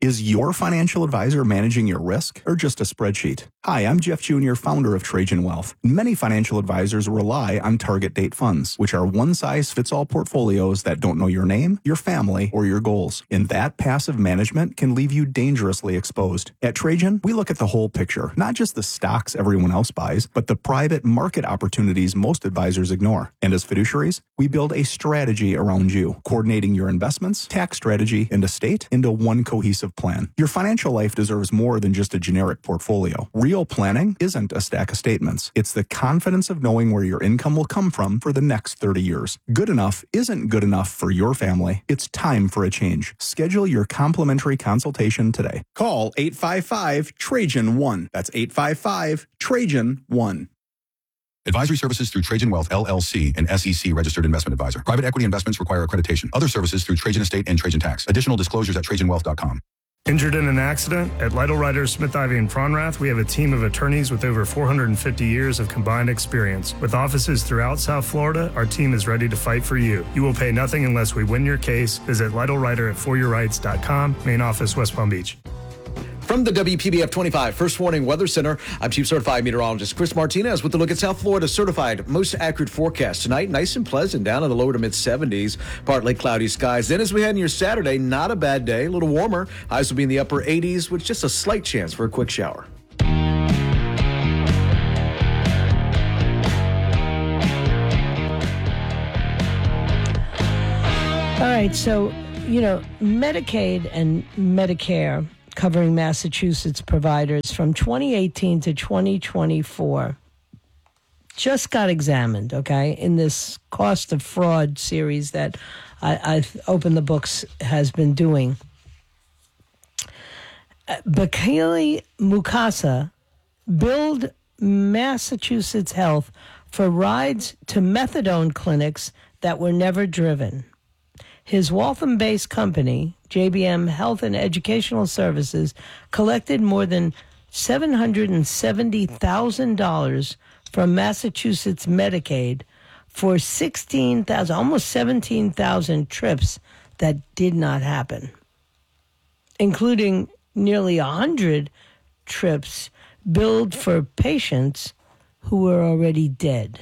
Is your financial advisor managing your risk or just a spreadsheet? Hi, I'm Jeff Jr., founder of Trajan Wealth. Many financial advisors rely on target date funds, which are one-size-fits-all portfolios that don't know your name, your family, or your goals. And that passive management can leave you dangerously exposed. At Trajan, we look at the whole picture, not just the stocks everyone else buys, but the private market opportunities most advisors ignore. And as fiduciaries, we build a strategy around you, coordinating your investments, tax strategy, and estate into one cohesive plan. Your financial life deserves more than just a generic portfolio. Real planning isn't a stack of statements. It's the confidence of knowing where your income will come from for the next 30 years. Good enough isn't good enough for your family. It's time for a change. Schedule your complimentary consultation today. Call 855-TRAJAN-1. That's 855-TRAJAN-1. Advisory services through Trajan Wealth, LLC, an SEC registered investment advisor. Private equity investments require accreditation. Other services through Trajan Estate and Trajan Tax. Additional disclosures at TrajanWealth.com. Injured in an accident? At Lytle Ryder, Smith, Ivy, and Fronrath, we have a team of attorneys with over 450 years of combined experience. With offices throughout South Florida, our team is ready to fight for you. You will pay nothing unless we win your case. Visit Lytle Ryder at foryourrights.com. Main office, West Palm Beach. From the WPBF 25 First Warning Weather Center, I'm Chief Certified Meteorologist Chris Martinez with a look at South Florida's certified most accurate forecast. Tonight, nice and pleasant, down in the lower to mid-70s, partly cloudy skies. Then as we head into your Saturday, not a bad day, a little warmer. Highs will be in the upper 80s with just a slight chance for a quick shower. All right, so, Medicaid and Medicare covering Massachusetts providers from 2018 to 2024 just got examined, okay, in this cost of fraud series that I've Open the Books has been doing. Bakali Mukasa billed Massachusetts Health for rides to methadone clinics that were never driven. His Waltham-based company, JBM Health and Educational Services, collected more than $770,000 from Massachusetts Medicaid for 16,000, almost 17,000 trips that did not happen, including nearly 100 trips billed for patients who were already dead.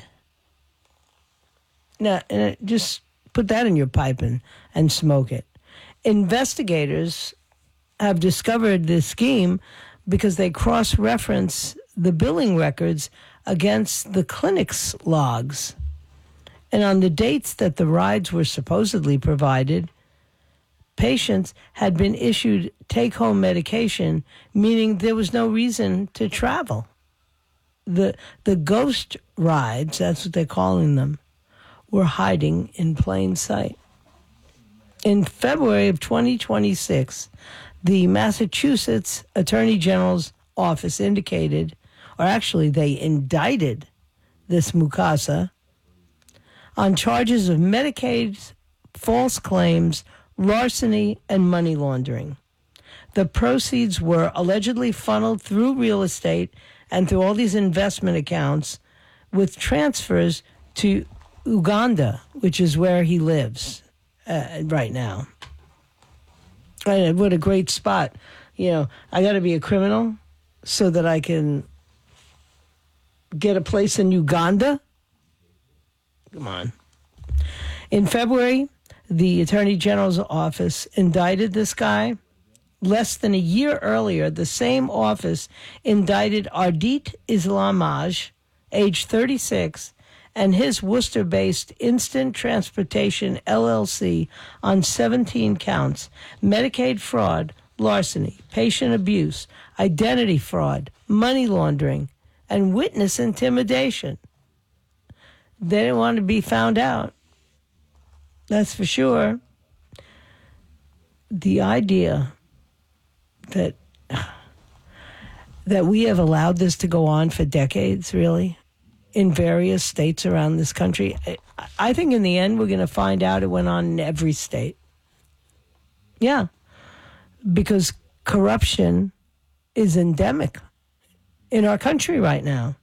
Now, just put that in your pipe and smoke it. Investigators have discovered this scheme because they cross-reference the billing records against the clinic's logs. And on the dates that the rides were supposedly provided, patients had been issued take-home medication, meaning there was no reason to travel. The ghost rides, that's what they're calling them, were hiding in plain sight. In February of 2026, the Massachusetts Attorney General's office indicated, or actually they indicted this Mukasa on charges of Medicaid false claims, larceny, and money laundering. The proceeds were allegedly funneled through real estate and through all these investment accounts with transfers to Uganda, which is where he lives right now. And what a great spot. I got to be a criminal so that I can get a place in Uganda? Come on. In February, the Attorney General's office indicted this guy. Less than a year earlier, the same office indicted Ardit Islamaj, age 36, and his Worcester-based Instant Transportation LLC on 17 counts: Medicaid fraud, larceny, patient abuse, identity fraud, money laundering, and witness intimidation. They didn't want to be found out. That's for sure. The idea that we have allowed this to go on for decades, really, in various states around this country. I think in the end we're going to find out it went on in every state. Yeah, because corruption is endemic in our country right now.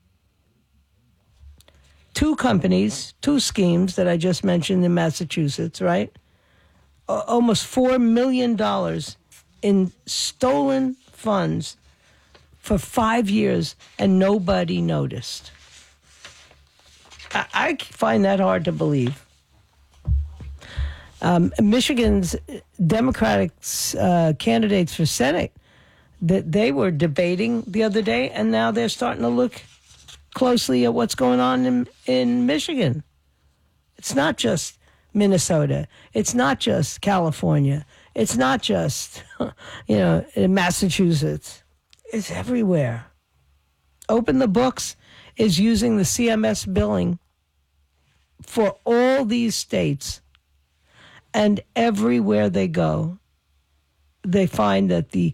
Two companies, two schemes that I just mentioned in Massachusetts, right? Almost $4 million in stolen funds for 5 years and nobody noticed. I find that hard to believe. Michigan's Democratic candidates for Senate, that they were debating the other day, and now they're starting to look closely at what's going on in Michigan. It's not just Minnesota. It's not just California. It's not just, in Massachusetts. It's everywhere. Open the Books is using the CMS billing for all these states. And everywhere they go, they find that the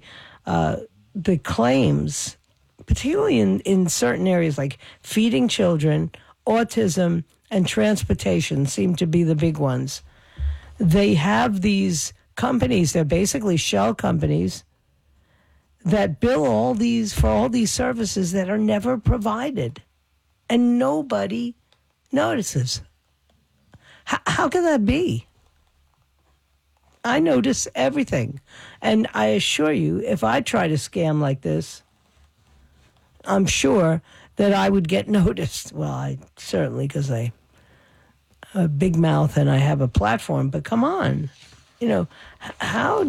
claims, particularly in certain areas like feeding children, autism, and transportation seem to be the big ones. They have these companies, they're basically shell companies, that bill for all these services that are never provided. And nobody notices. How can that be? I notice everything. And I assure you, if I try to scam like this, I'm sure that I would get noticed. Well, I certainly, because I have a big mouth and I have a platform, but come on. How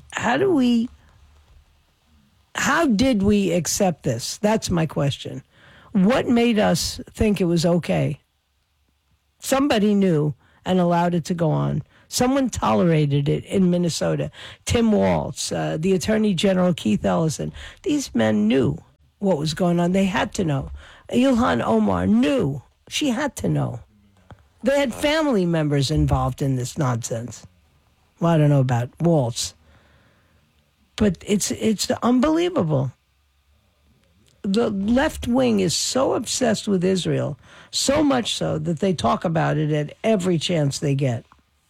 did we accept this? That's my question. What made us think it was okay? Somebody knew and allowed it to go on. Someone tolerated it in Minnesota. Tim Walz, the Attorney General Keith Ellison. These men knew what was going on. They had to know. Ilhan Omar knew. She had to know. They had family members involved in this nonsense. Well, I don't know about Walz. But it's unbelievable. The left wing is so obsessed with Israel, so much so that they talk about it at every chance they get.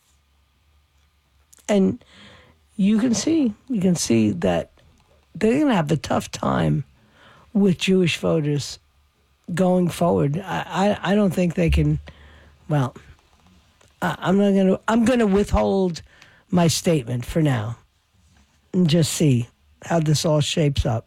And you can see that they're going to have a tough time with Jewish voters going forward. I don't think they can. Well, I'm going to withhold my statement for now and just see how this all shapes up.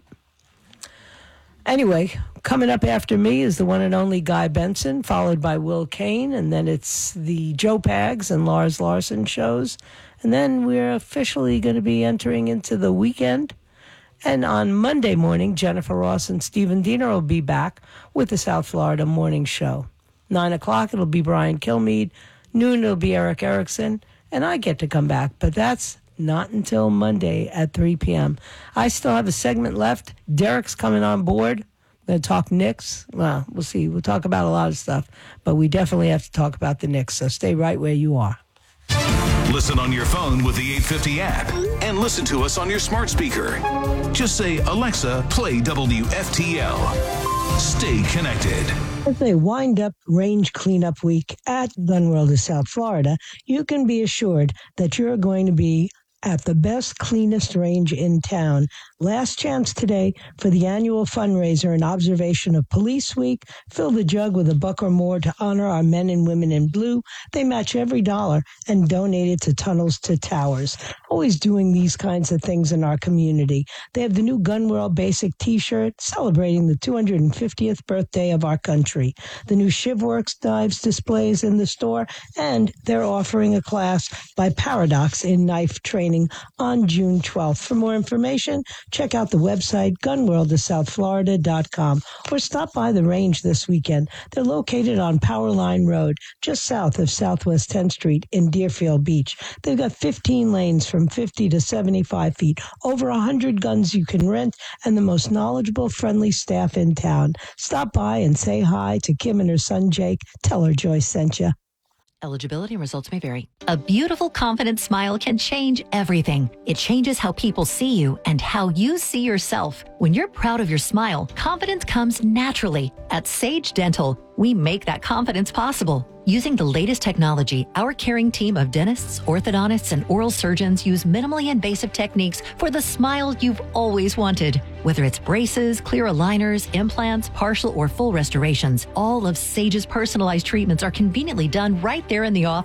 Anyway, coming up after me is the one and only Guy Benson, followed by Will Kane, and then it's the Joe Pags and Lars Larson shows. And then we're officially going to be entering into the weekend. And on Monday morning, Jennifer Ross and Stephen Diener will be back with the South Florida Morning Show. 9 o'clock, it'll be Brian Kilmeade. Noon, it'll be Eric Erickson. And I get to come back, but that's not until Monday at 3 p.m. I still have a segment left. Derek's coming on board. Going to talk Knicks. Well, we'll see. We'll talk about a lot of stuff, but we definitely have to talk about the Knicks, so stay right where you are. Listen on your phone with the 850 app and listen to us on your smart speaker. Just say, Alexa, play WFTL. Stay connected. As they wind up range cleanup week at Gun World of South Florida, you can be assured that you're going to be at the best, cleanest range in town. Last chance today for the annual fundraiser in observation of Police Week. Fill the jug with $1 or more to honor our men and women in blue. They match every dollar and donate it to Tunnels to Towers. Always doing these kinds of things in our community. They have the new Gun World Basic T-shirt celebrating the 250th birthday of our country. The new ShivWorks knives displays in the store, and they're offering a class by Paradox in knife training on June 12th. For more information, check out the website gunworldofsouthflorida.com or stop by the range this weekend. They're located on Powerline Road, just south of Southwest 10th Street in Deerfield Beach. They've got 15 lanes from 50 to 75 feet, over 100 guns you can rent, and the most knowledgeable, friendly staff in town. Stop by and say hi to Kim and her son Jake. Tell her Joyce sent you. Eligibility and results may vary. A beautiful, confident smile can change everything. It changes how people see you and how you see yourself. When you're proud of your smile, confidence comes naturally. At Sage Dental, we make that confidence possible. Using the latest technology, our caring team of dentists, orthodontists, and oral surgeons use minimally invasive techniques for the smile you've always wanted. Whether it's braces, clear aligners, implants, partial or full restorations, all of Sage's personalized treatments are conveniently done right there in the office.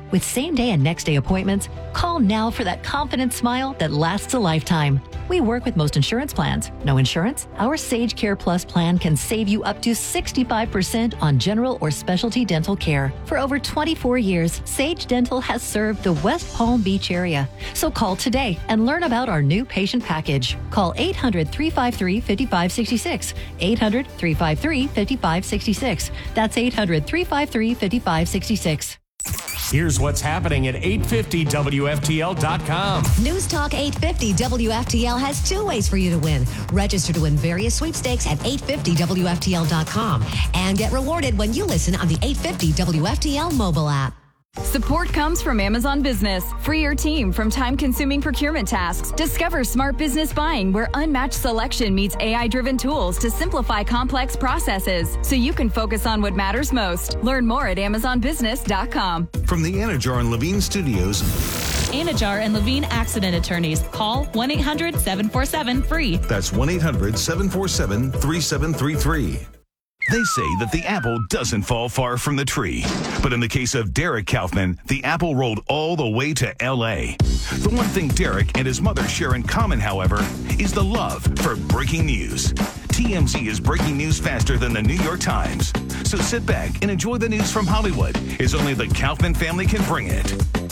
With same-day and next-day appointments, call now for that confident smile that lasts a lifetime. We work with most insurance plans. No insurance? Our Sage Care Plus plan can save you up to 65% on general or specialty dental care. For over 24 years, Sage Dental has served the West Palm Beach area. So call today and learn about our new patient package. Call 800-353-5566. 800-353-5566. That's 800-353-5566. Here's what's happening at 850WFTL.com. News Talk 850 WFTL has two ways for you to win. Register to win various sweepstakes at 850WFTL.com and get rewarded when you listen on the 850 WFTL mobile app. Support comes from Amazon Business. Free your team from time-consuming procurement tasks. Discover smart business buying where unmatched selection meets AI-driven tools to simplify complex processes so you can focus on what matters most. Learn more at AmazonBusiness.com. From the Anajar and Levine Studios, Anajar and Levine Accident Attorneys. Call 1-800-747-FREE. That's 1-800-747-3733. They say that the apple doesn't fall far from the tree. But in the case of Derek Kaufman, the apple rolled all the way to L.A. The one thing Derek and his mother share in common, however, is the love for breaking news. TMZ is breaking news faster than the New York Times. So sit back and enjoy the news from Hollywood, as only the Kaufman family can bring it.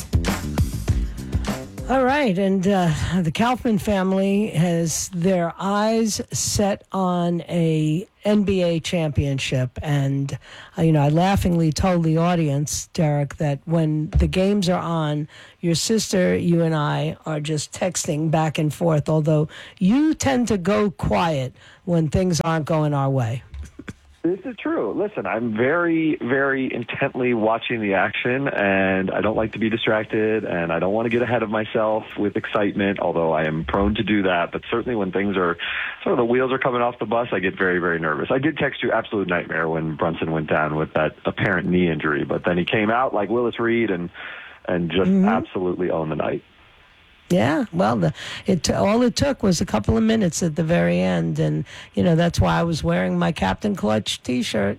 All right, and the Kaufman family has their eyes set on a NBA championship. And, I laughingly told the audience, Derek, that when the games are on, your sister, you and I are just texting back and forth, although you tend to go quiet when things aren't going our way. This is true. Listen, I'm very, very intently watching the action, and I don't like to be distracted, and I don't want to get ahead of myself with excitement, although I am prone to do that. But certainly when things are sort of the wheels are coming off the bus, I get very, very nervous. I did text you absolute nightmare when Brunson went down with that apparent knee injury, but then he came out like Willis Reed and just absolutely owned the night. Yeah, well, all it took was a couple of minutes at the very end, and that's why I was wearing my Captain Clutch T-shirt.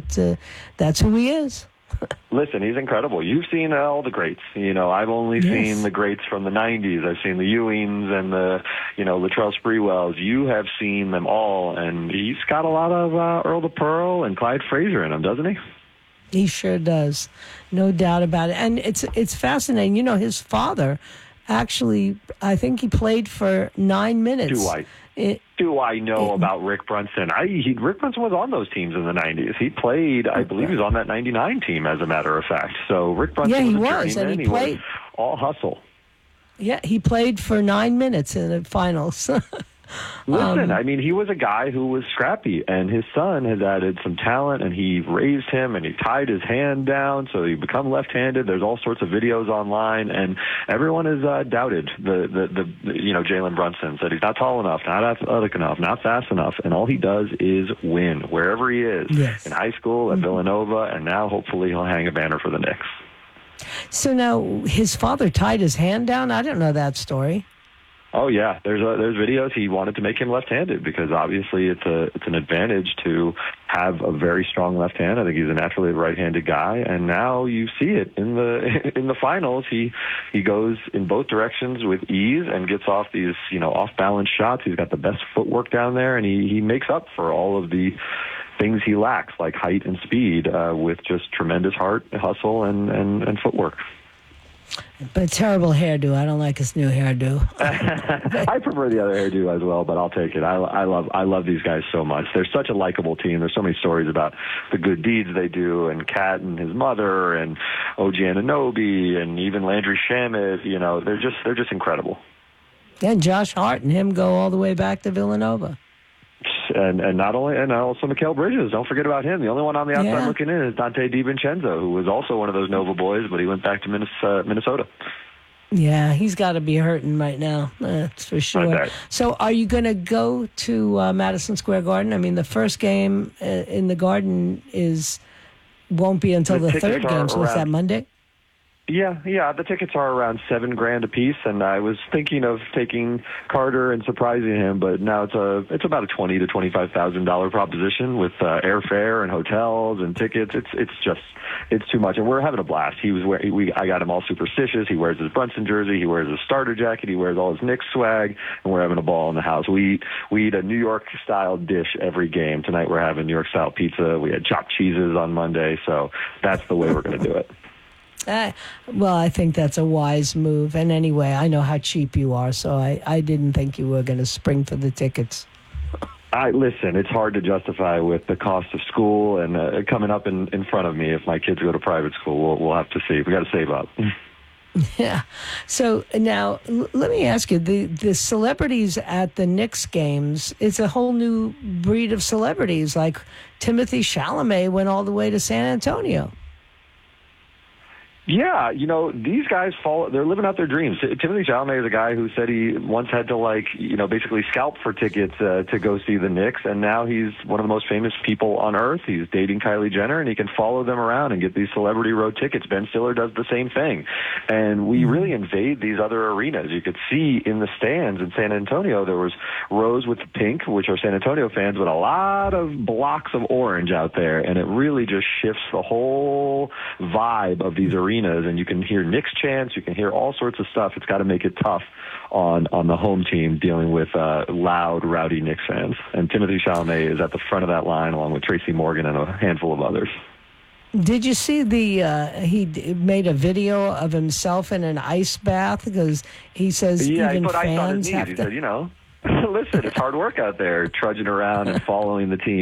That's who he is. Listen, he's incredible. You've seen all the greats. I've only seen the greats from the 90s. I've seen the Ewings and the, Latrell Sprewells. You have seen them all, and he's got a lot of Earl the Pearl and Clyde Frazier in him, doesn't he? He sure does, no doubt about it. And it's fascinating. His father. Actually, I think he played for 9 minutes. Do I know about Rick Brunson? Rick Brunson was on those teams in the 90s. He played, I believe he was on that 99 team, as a matter of fact. So Rick Brunson was a journeyman. And he played all hustle. Yeah, he played for 9 minutes in the finals. Listen, he was a guy who was scrappy, and his son has added some talent, and he raised him, and he tied his hand down, so he become left-handed. There's all sorts of videos online, and everyone has doubted the Jalen Brunson, said he's not tall enough, not athletic enough, not fast enough, and all he does is win wherever he is, in high school, at Villanova, and now hopefully he'll hang a banner for the Knicks. So now his father tied his hand down? I didn't know that story. Oh yeah, there's videos. He wanted to make him left-handed because obviously it's an advantage to have a very strong left hand. I think he's a naturally right-handed guy, and now you see it in the finals. He goes in both directions with ease and gets off these off-balance shots. He's got the best footwork down there, and he makes up for all of the things he lacks, like height and speed, with just tremendous heart, hustle, and footwork. But terrible hairdo. I don't like his new hairdo. I prefer the other hairdo as well, but I'll take it. I love these guys so much. They're such a likable team. There's so many stories about the good deeds they do, and Kat and his mother, and OG Anunoby, and even Landry Shamet. They're just incredible. And Josh Hart and him go all the way back to Villanova. And not only, and also Mikal Bridges. Don't forget about him. The only one on the outside looking in is Dante DiVincenzo, who was also one of those Nova boys, but he went back to Minnesota. Yeah, he's got to be hurting right now. That's for sure. So are you going to go to Madison Square Garden? I mean, the first game in the Garden won't be until the third game, so is that Monday? Yeah. The tickets are around $7,000 a piece, and I was thinking of taking Carter and surprising him, but now it's about a $20,000 to $25,000 proposition with airfare and hotels and tickets. It's too much, and we're having a blast. I got him all superstitious. He wears his Brunson jersey. He wears his starter jacket. He wears all his Knicks swag, and we're having a ball in the house. We eat a New York style dish every game. Tonight we're having New York style pizza. We had chopped cheeses on Monday, so that's the way we're going to do it. Well, I think that's a wise move. And anyway, I know how cheap you are, so I didn't think you were going to spring for the tickets. Listen, it's hard to justify with the cost of school and coming up in front of me if my kids go to private school. We'll have to see. We got to save up. Yeah. So now let me ask you, the celebrities at the Knicks games, it's a whole new breed of celebrities. Like Timothy Chalamet went all the way to San Antonio. Yeah, these guys they're living out their dreams. Timothy Chalamet is a guy who said he once had to basically scalp for tickets to go see the Knicks, and now he's one of the most famous people on earth. He's dating Kylie Jenner, and he can follow them around and get these celebrity road tickets. Ben Stiller does the same thing. And we really invade these other arenas. You could see in the stands in San Antonio, there was rows with pink, which are San Antonio fans, but a lot of blocks of orange out there, and it really just shifts the whole vibe of these arenas. And you can hear Knicks chants, you can hear all sorts of stuff. It's got to make it tough on the home team dealing with loud, rowdy Knicks fans. And Timothy Chalamet is at the front of that line along with Tracy Morgan and a handful of others. Did you see he made a video of himself in an ice bath? Because he says even he put fans ice on his knees. He said, listen, it's hard work out there, trudging around and following the team.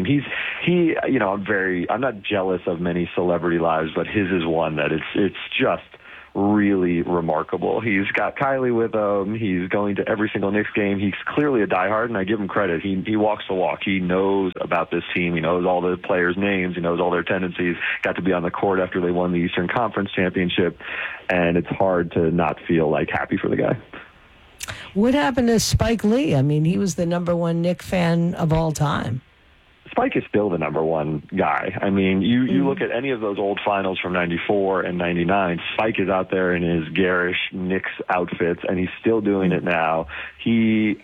I'm not jealous of many celebrity lives, but his is one that it's just really remarkable. He's got Kylie with him. He's going to every single Knicks game. He's clearly a diehard, and I give him credit. He walks the walk. He knows about this team. He knows all the players' names. He knows all their tendencies. Got to be on the court after they won the Eastern Conference Championship, and it's hard to not feel happy for the guy. What happened to Spike Lee? I mean, he was the number one Knick fan of all time. Spike is still the number one guy. I mean, you look at any of those old finals from 94 and 99, Spike is out there in his garish Knicks outfits, and he's still doing it now. He's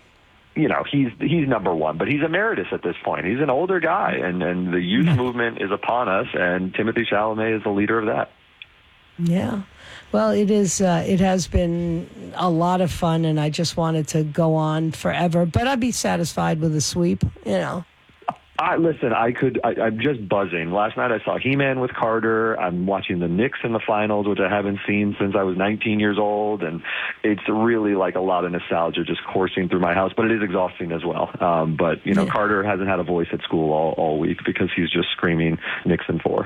number one, but he's emeritus at this point. He's an older guy, and the youth movement is upon us, and Timothy Chalamet is the leader of that. Yeah. Well, it is. It has been a lot of fun, and I just wanted to go on forever. But I'd be satisfied with a sweep, Listen, I'm just buzzing. Last night I saw He-Man with Carter. I'm watching the Knicks in the finals, which I haven't seen since I was 19 years old. And it's really a lot of nostalgia just coursing through my house. But it is exhausting as well. Carter hasn't had a voice at school all week because he's just screaming Knicks in 4.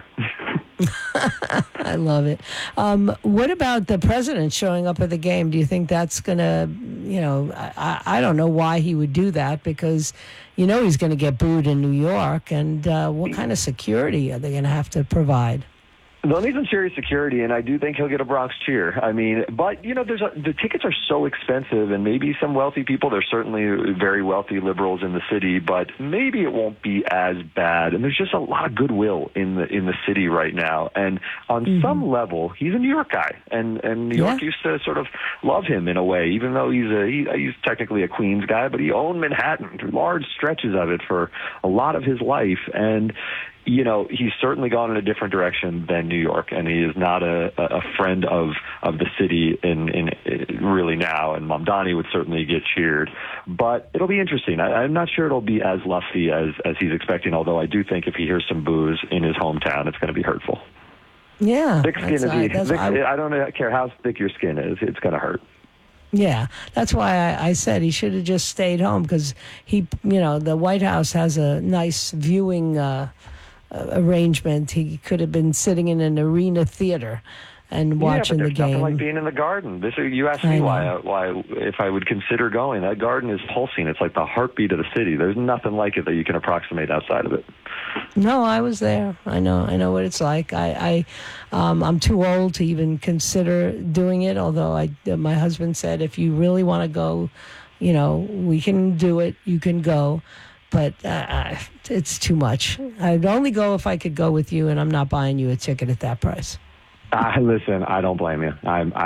I love it. What about the president showing up at the game? Do you think that's going to, I don't know why he would do that because, he's going to get booed in New York. And what kind of security are they going to have to provide? They'll need some serious security, and I do think he'll get a Bronx cheer. I mean, but, the tickets are so expensive, and maybe some wealthy people, there's certainly very wealthy liberals in the city, but maybe it won't be as bad. And there's just a lot of goodwill in the city right now. And on some level, he's a New York guy, and New York used to sort of love him in a way, even though he's technically a Queens guy, but he owned Manhattan through large stretches of it for a lot of his life. And he's certainly gone in a different direction than New York, and he is not a friend of the city in really now. And Mamdani would certainly get cheered, but it'll be interesting. I'm not sure it'll be as lusty as he's expecting. Although I do think if he hears some boos in his hometown, it's going to be hurtful. Yeah, thick skin I don't care how thick your skin is; it's going to hurt. Yeah, that's why I said he should have just stayed home because the White House has a nice viewing arrangement. He could have been sitting in an arena theater and watching the game. Nothing like being in the Garden. You asked me why if I would consider going. That Garden is pulsing. It's like the heartbeat of the city. There's nothing like it that you can approximate outside of it. No, I was there. I know what it's like. I'm too old to even consider doing it. Although my husband said, if you really want to go, we can do it. You can go. But it's too much. I'd only go if I could go with you, and I'm not buying you a ticket at that price. Listen, I don't blame you.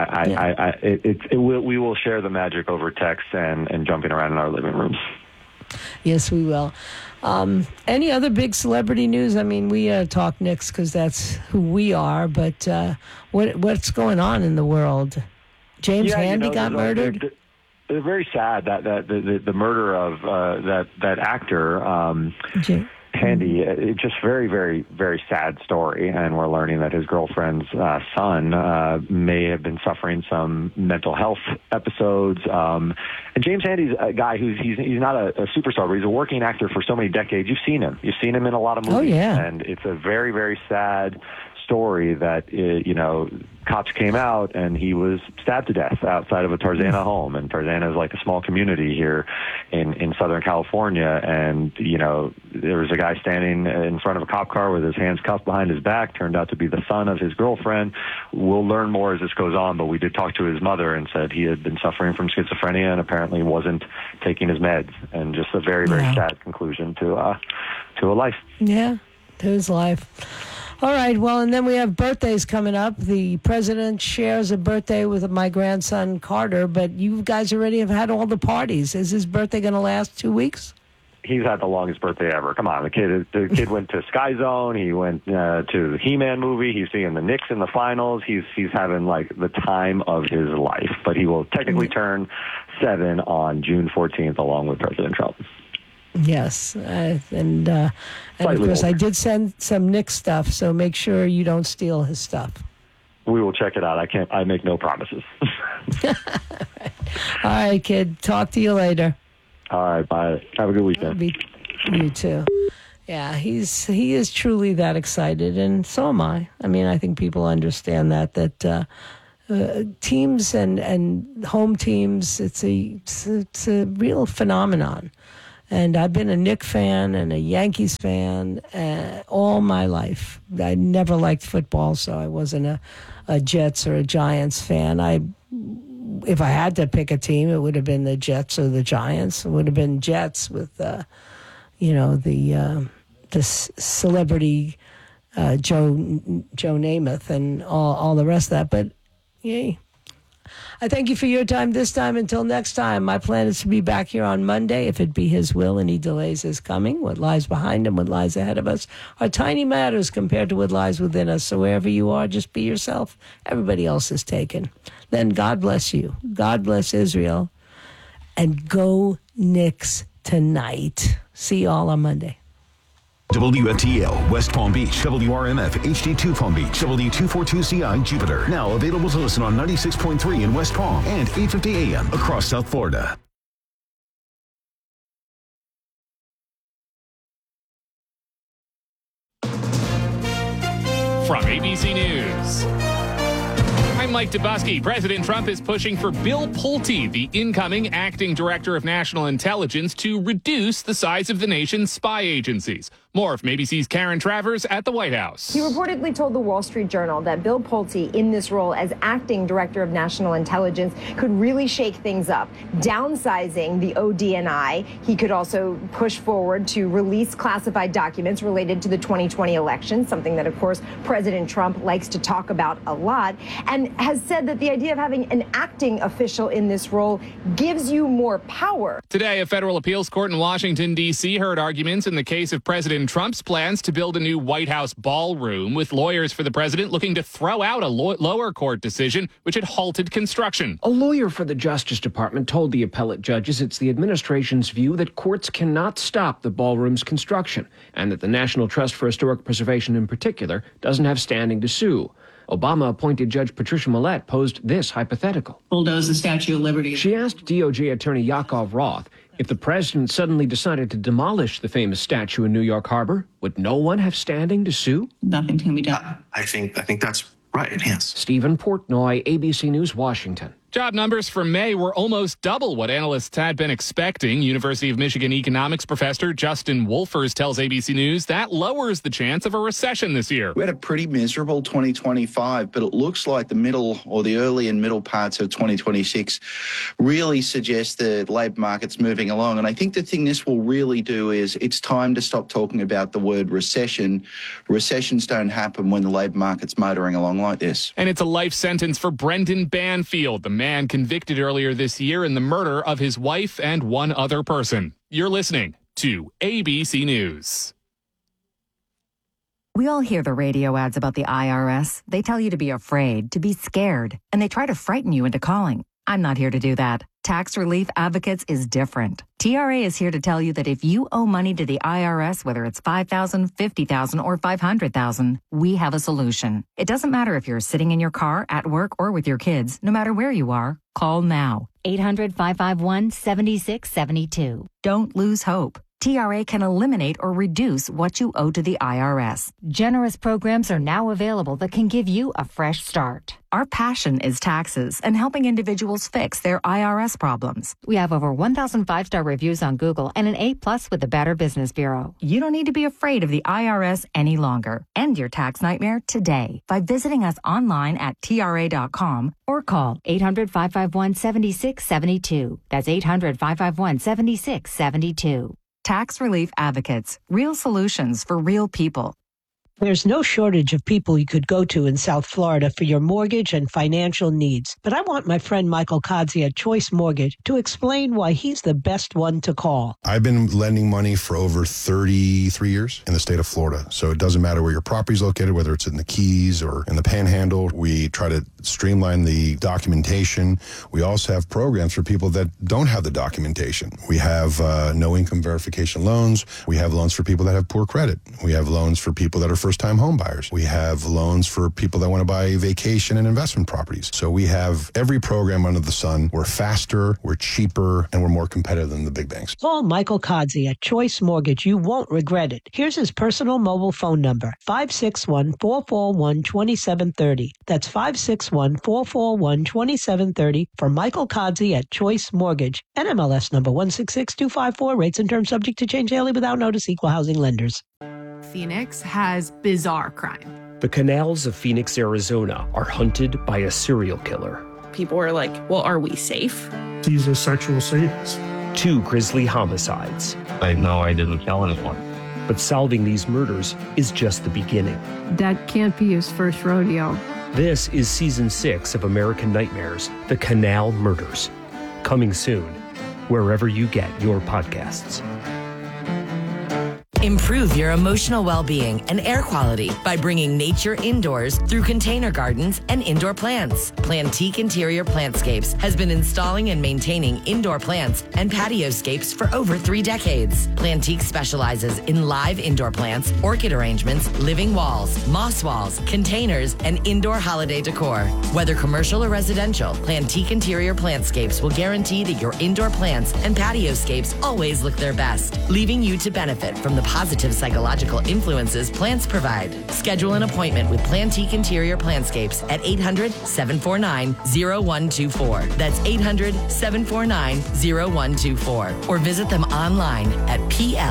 We will share the magic over text and jumping around in our living rooms. Yes, we will. Any other big celebrity news? I mean, we talk Knicks because that's who we are, but what's going on in the world? James Handy got murdered? It's very sad that the murder of that actor, Handy. It's just very, very, very sad story, and we're learning that his girlfriend's son may have been suffering some mental health episodes. And James Handy's a guy he's not a superstar, but he's a working actor for so many decades. You've seen him in a lot of movies. Oh, yeah. And it's a very, very sad story that cops came out and he was stabbed to death outside of a Tarzana home, and Tarzana is like a small community here in Southern California. And there was a guy standing in front of a cop car with his hands cuffed behind his back, turned out to be the son of his girlfriend. We'll learn more as this goes on, but we did talk to his mother and said he had been suffering from schizophrenia and apparently wasn't taking his meds, and just a very, very sad conclusion to a life. Yeah, to his life. All right, well, and then we have birthdays coming up. The president shares a birthday with my grandson, Carter, but you guys already have had all the parties. Is his birthday going to last 2 weeks? He's had the longest birthday ever. Come on, the kid went to Sky Zone. He went to the He-Man movie. He's seeing the Knicks in the finals. He's having, like, the time of his life. But he will technically turn 7 on June 14th, along with President Trump. Yes, and of course I did send some Knicks stuff, so make sure you don't steal his stuff. We will check it out. I make no promises. All right, kid. Talk to you later. All right, bye. Have a good weekend. You too. Yeah, he is truly that excited, and so am I. I mean, I think people understand that teams and home teams, it's a real phenomenon. And I've been a Knicks fan and a Yankees fan all my life. I never liked football, so I wasn't a Jets or a Giants fan. If I had to pick a team, it would have been the Jets or the Giants. It would have been Jets with, the celebrity Joe Namath and all the rest of that. But yay. I thank you for your time this time. Until next time, my plan is to be back here on Monday, if it be his will and he delays his coming. What lies behind him, what lies ahead of us are tiny matters compared to what lies within us. So wherever you are, just be yourself. Everybody else is taken. Then God bless you. God bless Israel. And go Knicks tonight. See you all on Monday. WFTL, West Palm Beach, WRMF, HD2 Palm Beach, W242CI, Jupiter. Now available to listen on 96.3 in West Palm and 850 AM across South Florida. From ABC News, I'm Mike Dubusky. President Trump is pushing for Bill Pulte, the incoming acting director of national intelligence, to reduce the size of the nation's spy agencies. More from ABC's Karen Travers at the White House. He reportedly told the Wall Street Journal that Bill Pulte, in this role as acting director of national intelligence, could really shake things up, downsizing the ODNI. He could also push forward to release classified documents related to the 2020 election, something that, of course, President Trump likes to talk about a lot, and has said that the idea of having an acting official in this role gives you more power. Today, a federal appeals court in Washington, D.C. heard arguments in the case of President Trump's plans to build a new White House ballroom, with lawyers for the president looking to throw out a lower court decision which had halted construction. A lawyer for the Justice Department told the appellate judges it's the administration's view that courts cannot stop the ballroom's construction, and that the National Trust for Historic Preservation in particular doesn't have standing to sue. Obama-appointed Judge Patricia Millett posed this hypothetical. Bulldoze the Statue of Liberty. She asked DOJ Attorney Yakov Roth, if the president suddenly decided to demolish the famous statue in New York Harbor, would no one have standing to sue? Nothing can be done. I think that's right, yes. Stephen Portnoy, ABC News, Washington. Job numbers for May were almost double what analysts had been expecting. University of Michigan economics professor Justin Wolfers tells ABC News that lowers the chance of a recession this year. We had a pretty miserable 2025, but it looks like the middle or the early and middle parts of 2026 really suggest the labour market's moving along. And I think the thing this will really do is it's time to stop talking about the word recession. Recessions don't happen when the labour market's motoring along like this. And it's a life sentence for Brendan Banfield, the man convicted earlier this year in the murder of his wife and one other person. You're listening to ABC News. We all hear the radio ads about the IRS. They tell you to be afraid, to be scared, and they try to frighten you into calling. I'm not here to do that. Tax Relief Advocates is different. TRA is here to tell you that if you owe money to the IRS, whether it's $5,000, $50,000, or $500,000, we have a solution. It doesn't matter if you're sitting in your car, at work, or with your kids. No matter where you are, call now. 800-551-7672. Don't lose hope. TRA can eliminate or reduce what you owe to the IRS. Generous programs are now available that can give you a fresh start. Our passion is taxes and helping individuals fix their IRS problems. We have over 1,000 5-star reviews on Google and an A+ with the Better Business Bureau. You don't need to be afraid of the IRS any longer. End your tax nightmare today by visiting us online at TRA.com or call 800-551-7672. That's 800-551-7672. Tax Relief Advocates. Real solutions for real people. There's no shortage of people you could go to in South Florida for your mortgage and financial needs. But I want my friend Michael Kodzie at Choice Mortgage to explain why he's the best one to call. I've been lending money for over 33 years in the state of Florida. So it doesn't matter where your property is located, whether it's in the Keys or in the Panhandle. We try to streamline the documentation. We also have programs for people that don't have the documentation. We have no income verification loans. We have loans for people that have poor credit. We have loans for people that are first-time home buyers. We have loans for people that want to buy vacation and investment properties. So we have every program under the sun. We're faster, we're cheaper, and we're more competitive than the big banks. Call Michael Kodzie at Choice Mortgage. You won't regret it. Here's his personal mobile phone number, 561-441-2730. That's 561-441-2730 for Michael Kodzie at Choice Mortgage. NMLS number 166254. Rates and terms subject to change daily without notice. Equal housing lenders. Phoenix has bizarre crime. The canals of Phoenix, Arizona are hunted by a serial killer. People are like, well, are we safe? He's a sexual sadist. 2 grisly homicides. I know I didn't kill anyone. But solving these murders is just the beginning. That can't be his first rodeo. This is Season 6 of American Nightmares, The Canal Murders. Coming soon, wherever you get your podcasts. Improve your emotional well-being and air quality by bringing nature indoors through container gardens and indoor plants. Plantique Interior Plantscapes has been installing and maintaining indoor plants and patioscapes for over 3 decades. Plantique specializes in live indoor plants, orchid arrangements, living walls, moss walls, containers, and indoor holiday decor. Whether commercial or residential, Plantique Interior Plantscapes will guarantee that your indoor plants and patioscapes always look their best, leaving you to benefit from the positive psychological influences plants provide. Schedule an appointment with Plantique Interior Plantscapes at 800-749-0124. That's 800-749-0124. Or visit them online at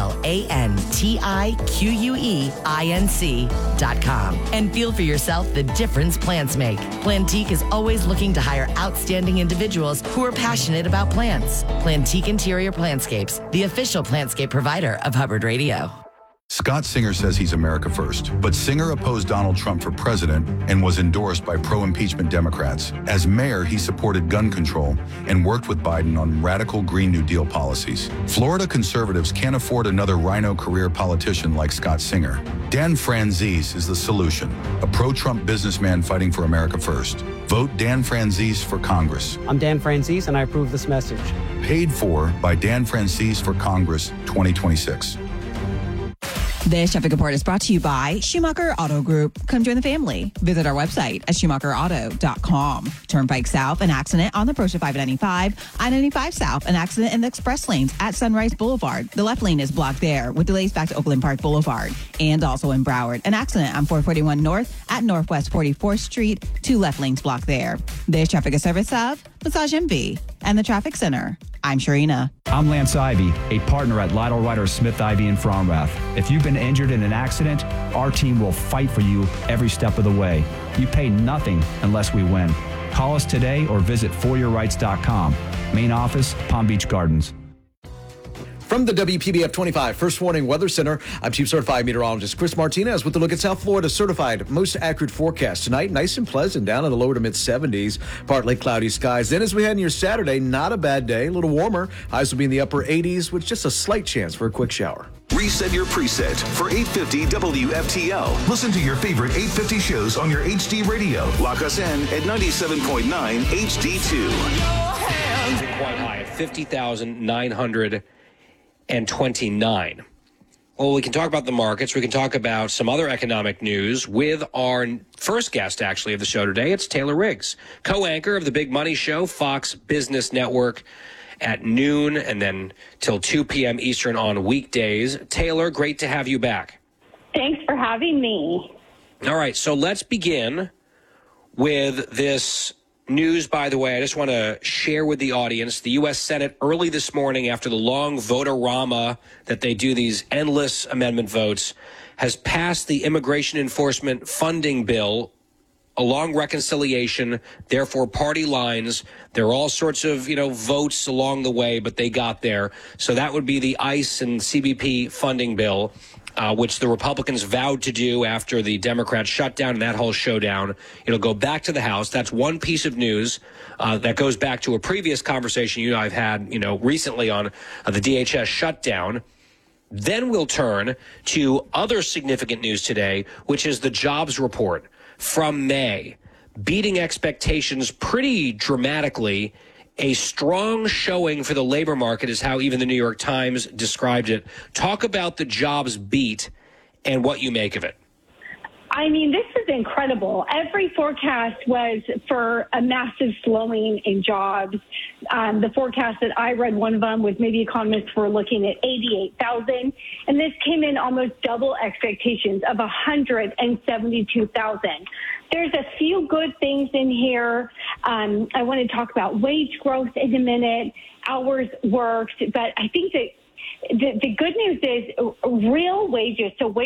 plantiqueinc.com and feel for yourself the difference plants make. Plantique is always looking to hire outstanding individuals who are passionate about plants. Plantique Interior Plantscapes, the official plantscape provider of Hubbard Radio. Scott Singer says he's America first, but Singer opposed Donald Trump for president and was endorsed by pro-impeachment Democrats. As mayor, he supported gun control and worked with Biden on radical Green New Deal policies. Florida conservatives can't afford another rhino career politician like Scott Singer. Dan Franzese is the solution, a pro-Trump businessman fighting for America first. Vote Dan Franzese for Congress. I'm Dan Franzese, and I approve this message. Paid for by Dan Franzese for Congress 2026. This traffic report is brought to you by Schumacher Auto Group. Come join the family. Visit our website at schumacherauto.com. Turnpike South, an accident on the approach to 595. I-95 South, an accident in the express lanes at Sunrise Boulevard. The left lane is blocked there with delays back to Oakland Park Boulevard. And also in Broward, an accident on 441 North at Northwest 44th Street. 2 left lanes blocked there. This traffic is service of Massage MV and the Traffic Center. I'm Sharina. I'm Lance Ivy, a partner at Lytle Ryder Smith Ivy in Fromrath. If you've been injured in an accident, our team will fight for you every step of the way. You pay nothing unless we win. Call us today or visit foryourrights.com. Main office, Palm Beach Gardens. From the WPBF 25 First Warning Weather Center, I'm Chief Certified Meteorologist Chris Martinez with a look at South Florida's certified most accurate forecast tonight. Nice and pleasant, down in the lower to mid 70s, partly cloudy skies. Then as we head into your Saturday, not a bad day, a little warmer. Highs will be in the upper 80s with just a slight chance for a quick shower. Reset your preset for 850 WFTL. Listen to your favorite 850 shows on your HD radio. Lock us in at 97.9 HD2. Quite high at 50,929. Well, we can talk about the markets. We can talk about some other economic news with our first guest, actually, of the show today. It's Taylor Riggs, co-anchor of the Big Money Show, Fox Business Network, at noon and then till 2 p.m. Eastern on weekdays. Taylor, great to have you back. Thanks for having me. All right, so let's begin with this news, by the way. I just want to share with the audience, the U.S. Senate early this morning, after the long vote-a-rama that they do, these endless amendment votes, has passed the immigration enforcement funding bill, along reconciliation, therefore party lines. There are all sorts of, votes along the way, but they got there. So that would be the ICE and CBP funding bill, which the Republicans vowed to do after the Democrats shut down and that whole showdown. It'll go back to the House. That's one piece of news that goes back to a previous conversation you and I have had, recently on the DHS shutdown. Then we'll turn to other significant news today, which is the jobs report from May, beating expectations pretty dramatically. A strong showing for the labor market is how even the New York Times described it. Talk about the jobs beat and what you make of it. I mean, this is incredible. Every forecast was for a massive slowing in jobs. The forecast that I read, one of them was maybe economists were looking at 88,000, and this came in almost double expectations of 172,000. There's a few good things in here. I want to talk about wage growth in a minute, hours worked, but I think that the good news is real wages, so